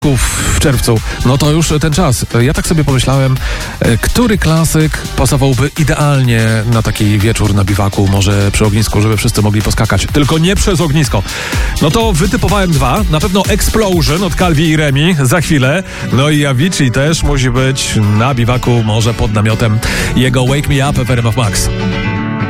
w czerwcu, no to już ten czas. Ja tak sobie pomyślałem, który klasyk pasowałby idealnie na taki wieczór na biwaku, może przy ognisku, żeby wszyscy mogli poskakać. Tylko nie przez ognisko. No to wytypowałem dwa. Na pewno Explosion od Calvi i Remi za chwilę. No i Avicii też musi być na biwaku, może pod namiotem. Jego Wake Me Up w RMF Max.